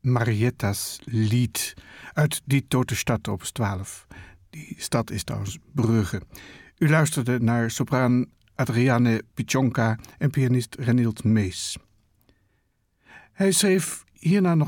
Marietta's lied uit Die Tote Stad op 12. Die stad is trouwens Brugge. U luisterde naar sopraan Adriane Pichonka en pianist Renild Mees. Hij schreef hierna nog